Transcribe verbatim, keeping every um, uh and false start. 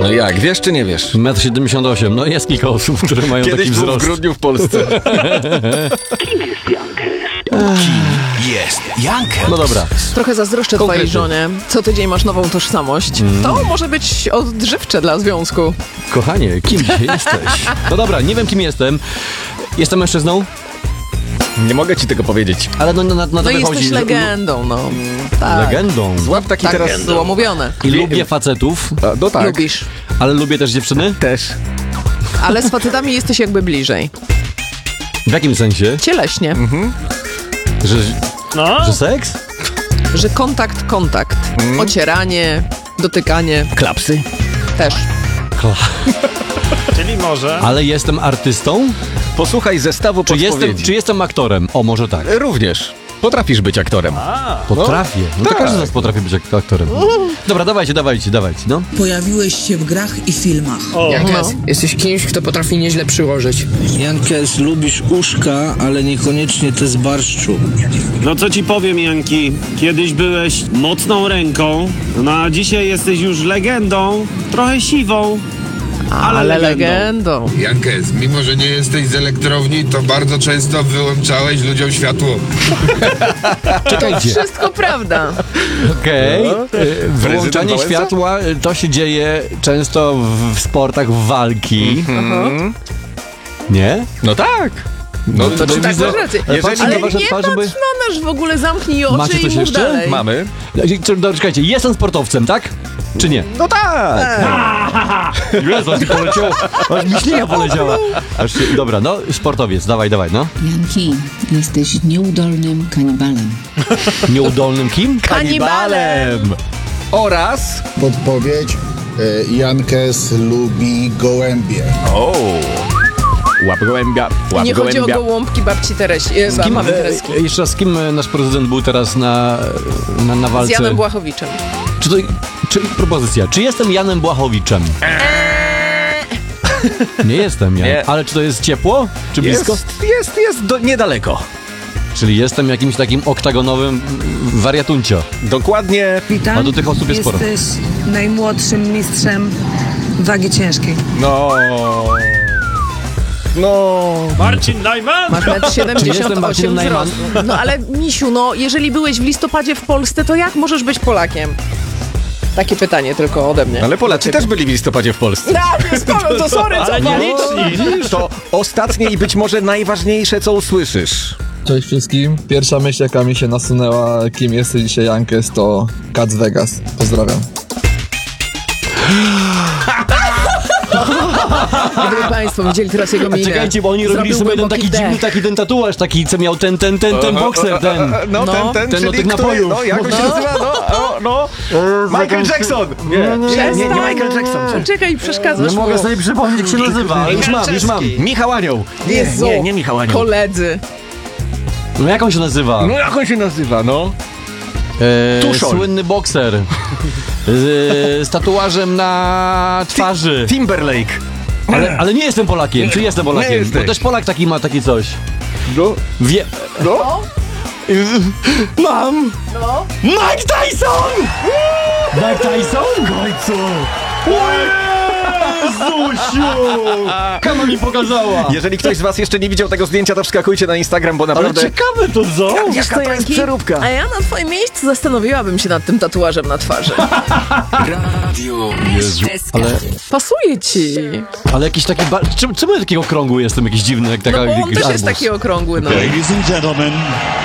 No jak, wiesz czy nie wiesz? metr siedemdziesiąt osiem. No jest kilka osób, które mają Kiedyś taki był wzrost. w grudniu w Polsce. Kim jest Jankę? Jest Jankę. No dobra. Trochę zazdroszczę Konkrety. twojej żonie. Co tydzień masz nową tożsamość. Mm. To może być odżywcze dla związku. Kochanie, kim dzisiaj jesteś? No dobra, nie wiem kim jestem. Jestem mężczyzną, Nie mogę ci tego powiedzieć. ale no, na, na, na No to i wychodzi. jesteś że- legendą, no. Tak. Legendą. Złap taki Tak teraz... było mówione. I lubię facetów, A, no tak. Lubisz. ale lubię też dziewczyny. Też. Ale z facetami jesteś jakby bliżej. W jakim sensie? Cieleśnie. Mhm. Że, No, że seks? Że kontakt, kontakt. Mm. Ocieranie, dotykanie Klapsy. też. czyli może. Ale jestem artystą? Posłuchaj zestawu Czy jestem, podpowiedzi. czy jestem aktorem? O, może tak. Również. Potrafisz być aktorem. Potrafię. No to tak. każdy z nas potrafi być ak- aktorem. Dobra, dawajcie, dawajcie, dawajcie, no. Pojawiłeś się w grach i filmach. Jankes, jesteś kimś, kto potrafi nieźle przyłożyć. Jankes, lubisz uszka, ale niekoniecznie te z barszczu. No co ci powiem, Janki, kiedyś byłeś mocną ręką, no a dzisiaj jesteś już legendą, trochę siwą, ale, Ale legendą. legendą. Jankes, mimo że nie jesteś z elektrowni, to bardzo często wyłączałeś ludziom światło. Czekajcie. Wszystko prawda. Okej. No. Y, Wyłączanie Wałęsa? światła y, to się dzieje często w, w sportach walki. Mhm. Nie? No tak. No to bo czy Tak, widzę- masz rację. ale Ale patrzę na wasze nie twarze, patrz bo- na nasz w ogóle, zamknij oczy Macie i coś mów jeszcze? dalej. mamy. Dobra, czekajcie, jestem sportowcem, tak? Czy nie? No tak. Jezu, aż mi poleciało, aż mi ślina poleciała. Aż się, dobra, no, sportowiec, dawaj, dawaj, no. Janki, jesteś nieudolnym kanibalem. Nieudolnym kim? Kanibalem. Oraz... Podpowiedź. y, Jankes lubi gołębie. O. Łap gołębia, łap Nie chodzi o gołębia. gołąbki babci Teresi. E, Z kim, mamy e, Tereski. jeszcze raz, z kim e, nasz prezydent był teraz na, na, na Z walce? Janem Błachowiczem. Czy to, czy, propozycja, czy jestem Janem Błachowiczem? Nie jestem Jan, Nie. ale czy to jest ciepło? Czy blisko? Jest, jest, jest do, niedaleko. Czyli jestem jakimś takim oktagonowym wariatuncio. Dokładnie. Witam. A do tych osób jest sporo. Jesteś najmłodszym mistrzem wagi ciężkiej. No... No... Marcin Najman? Masz metr Czy jestem siedemdziesiąt Marcinem osiem Najman? wzrostu. No ale misiu, no jeżeli byłeś w listopadzie w Polsce, to jak możesz być Polakiem? Takie pytanie tylko ode mnie. Ale Polacy też byli w listopadzie w Polsce. Tak, jest Paweł, to sorry, co Ale pan? nieliczni. To ostatnie i być może najważniejsze, co usłyszysz. Cześć wszystkim. Pierwsza myśl, jaka mi się nasunęła, kim jesteś dzisiaj Jankes, to Cat z Vegas. Pozdrawiam. Gdyby państwo widzieli teraz jego A minę. czekajcie, bo oni robili Zrobił sobie jeden głęboki taki dziwny, wdech. taki ten tatuaż, taki co miał ten, ten, ten, ten bokser, ten. No, No. ten, ten, Ten czyli od tych który, napojów. no, jak on się No. nazywa? No, no, no. Michael Jackson! Nie, nie, nie, nie Michael Jackson. Czekaj, przeszkadzasz Nie mu. mogę sobie przypomnieć, jak się nazywa, ale już mam, już mam. Michał Anioł. Nie, Jezu, nie, nie Michał Anioł. koledzy. No jak on się nazywa? No jak on się nazywa, no? E, Tuszol. Słynny bokser. E, z tatuażem na twarzy. Timberlake. Ale, ale nie jestem Polakiem. Czy jestem Polakiem? Nie Bo jesteś. też Polak taki ma taki coś. No, Wie... no. Mam! No. Mike Tyson! Mike Tyson? W końcu! Jezusiu! Kama mi pokazała! Jeżeli ktoś z was jeszcze nie widział tego zdjęcia, to wskakujcie na Instagram, bo Ale naprawdę... ciekawe to co? Wiesz co, to jest Janki? przeróbka. A ja na twoim miejscu zastanowiłabym się nad tym tatuażem na twarzy. Radio Ale, Pasuje ci. ale jakiś taki... Ba... Czemu, czemu ja takiego okrągły jestem jakiś dziwny, jak taka... No bo on jakiś też jest arbuz? taki okrągły, no. Ladies and gentlemen,